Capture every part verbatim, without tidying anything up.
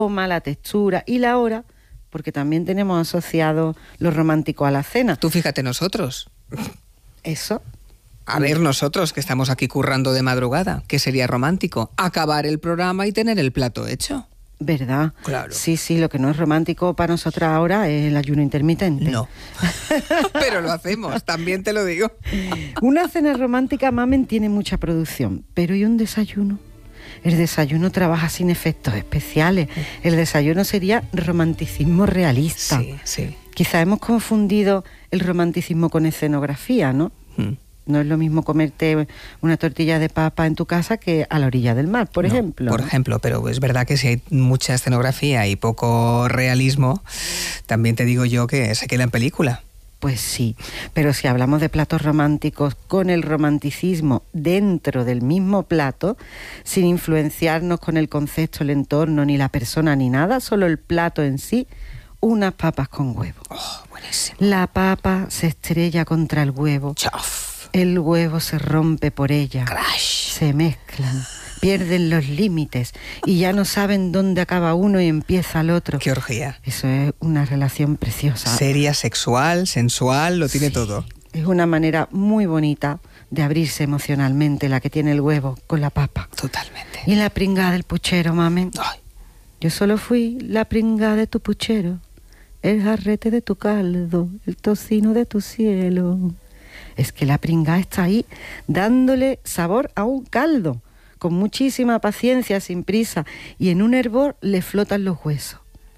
la textura y la hora, porque también tenemos asociado lo romántico a la cena. Tú fíjate nosotros. Eso. A ver, nosotros que estamos aquí currando de madrugada, ¿qué sería romántico? Acabar el programa y tener el plato hecho. ¿Verdad? Claro. Sí, sí, lo que no es romántico para nosotros ahora es el ayuno intermitente. No. Pero lo hacemos, también te lo digo. Una cena romántica, mamen, tiene mucha producción, pero ¿y un desayuno? El desayuno trabaja sin efectos especiales. El desayuno sería romanticismo realista. Sí, sí. Quizá hemos confundido el romanticismo con escenografía, ¿no? Hmm. No es lo mismo comerte una tortilla de papa en tu casa que a la orilla del mar, por no, ejemplo. Por ejemplo, pero es verdad que si hay mucha escenografía y poco realismo, también te digo yo que se queda en película. Pues sí, pero si hablamos de platos románticos con el romanticismo dentro del mismo plato, sin influenciarnos con el concepto, el entorno, ni la persona, ni nada, solo el plato en sí, unas papas con huevo. Oh, buenísimo. La papa se estrella contra el huevo. Chof. El huevo se rompe por ella. Crash. Se mezclan, pierden los límites y ya no saben dónde acaba uno y empieza el otro. ¡Qué orgía! Eso es una relación preciosa. Seria, sexual, sensual, lo tiene sí, todo. Es una manera muy bonita de abrirse emocionalmente la que tiene el huevo con la papa. Totalmente. Y la pringada del puchero, mamen. Ay. Yo solo fui la pringada de tu puchero, el jarrete de tu caldo, el tocino de tu cielo. Es que la pringada está ahí dándole sabor a un caldo, con muchísima paciencia, sin prisa, y en un hervor le flotan los huesos.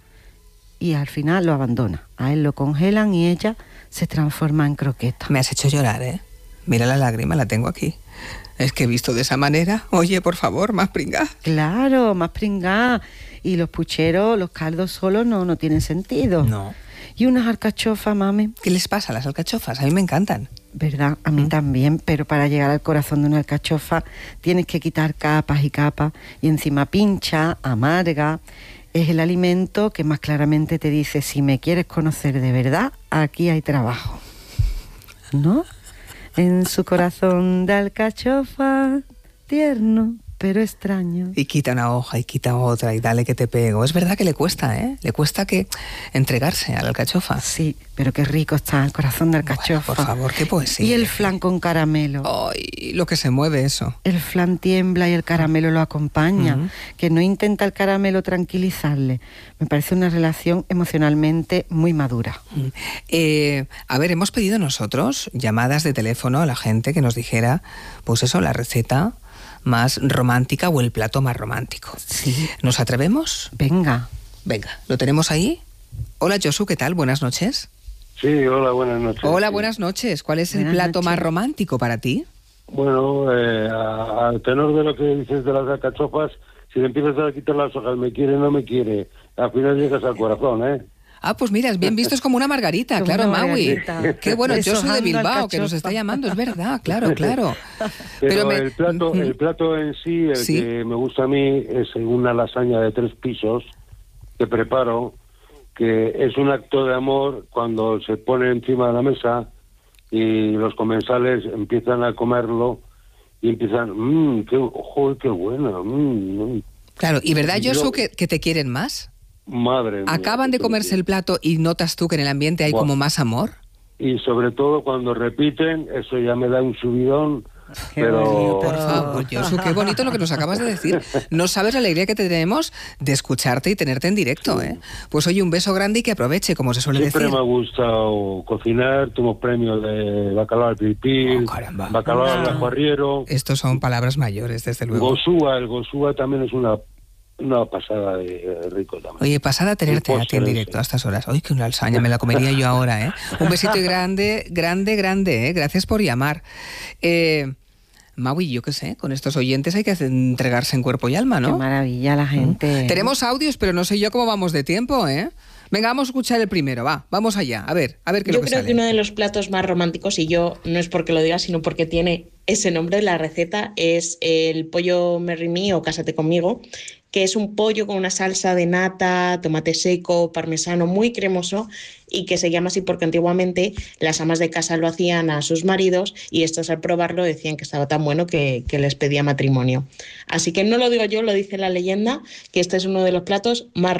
Y al final lo abandona. A él lo congelan y ella se transforma en croqueta. Me has hecho llorar, ¿eh? Mira la lágrima, la tengo aquí. Es que visto de esa manera, oye, por favor, más pringá. Claro, más pringá. Y los pucheros, los caldos solos no, no tienen sentido. No. Y unas alcachofas, mami. ¿Qué les pasa a las alcachofas? A mí me encantan. ¿Verdad? A mí ¿Mm? también, pero para llegar al corazón de una alcachofa tienes que quitar capas y capas y encima pincha, amarga. Es el alimento que más claramente te dice, si me quieres conocer de verdad, aquí hay trabajo. ¿No? En su corazón de alcachofa, tierno, pero extraño. Y quita una hoja y quita otra y dale que te pego. Es verdad que le cuesta, ¿eh? Le cuesta que entregarse a la alcachofa. Sí, pero qué rico está el corazón de alcachofa. Bueno, por favor, qué poesía. Y el flan con caramelo. Ay, lo que se mueve eso. El flan tiembla y el caramelo lo acompaña. Uh-huh. Que no intenta el caramelo tranquilizarle. Me parece una relación emocionalmente muy madura. Uh-huh. Eh, a ver, hemos pedido nosotros llamadas de teléfono a la gente que nos dijera, pues eso, la receta más romántica o el plato más romántico. Sí. ¿Nos atrevemos? Venga. Venga, ¿lo tenemos ahí? Hola, Josu, ¿qué tal? Buenas noches. Sí, hola, buenas noches. Hola, sí. buenas noches. ¿Cuál es buenas el plato noches. más romántico para ti? Bueno, eh, al tenor de lo que dices de las alcachofas, si le empiezas a quitar las hojas, me quiere, no me quiere, al final llegas al corazón, ¿eh? Ah, pues mira, bien visto, es como una margarita, como claro, una Maui. margarita. Qué bueno, yo soy de Bilbao, alcachofa. que nos está llamando, es verdad, claro, claro. Pero, Pero me... el plato el plato en sí, el ¿Sí? que me gusta a mí, es una lasaña de tres pisos que preparo, que es un acto de amor cuando se pone encima de la mesa y los comensales empiezan a comerlo y empiezan, mmm, qué, joder, qué bueno, mmm. Claro, y ¿verdad, Y Josu, yo- que, que te quieren más? Madre mía. Acaban de comerse el plato y notas tú que en el ambiente hay Buah. como más amor. Y sobre todo cuando repiten, eso ya me da un subidón, Qué pero... bonito. Por favor, Josu, qué bonito lo que nos acabas de decir. No sabes la alegría que tenemos de escucharte y tenerte en directo, ¿eh? Pues oye, un beso grande y que aproveche, como se suele Siempre decir. me ha gustado cocinar, tuvo premios de bacalao al pilpil, Oh, caramba. bacalao al Ah. ajuarriero, Estos son palabras mayores, desde luego. gosúa, el gosúa también es una, una pasada de eh, rico también. Oye, pasada tenerte El a ti en postre, directo sí. a estas horas. Ay, que una alzaña, me la comería yo ahora, ¿eh? Un besito y grande, grande, grande, ¿eh? Gracias por llamar. Eh, Maui, yo qué sé, con estos oyentes hay que hacer- entregarse en cuerpo y alma, Qué ¿no? maravilla la gente. Tenemos audios, pero no sé yo cómo vamos de tiempo, ¿eh? Venga, vamos a escuchar el primero, va, vamos allá. A ver, a ver qué es Yo lo que creo sale. que uno de los platos más románticos, y yo no es porque lo diga, sino porque tiene ese nombre, la receta, es el pollo Marry Me o Cásate conmigo, que es un pollo con una salsa de nata, tomate seco, parmesano, muy cremoso, y que se llama así porque antiguamente las amas de casa lo hacían a sus maridos y estos al probarlo decían que estaba tan bueno que, que les pedía matrimonio. Así que no lo digo yo, lo dice la leyenda, que este es uno de los platos más